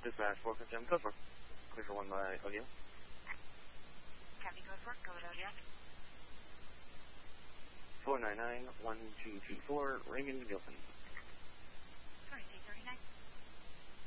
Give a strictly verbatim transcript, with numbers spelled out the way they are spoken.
Dispatch four fifty-seven, code four. Clear for one by O'Neill. Copy, code four, go with O D F. four nine nine one two two four, Raymond Gilson. forty-eight thirty-nine.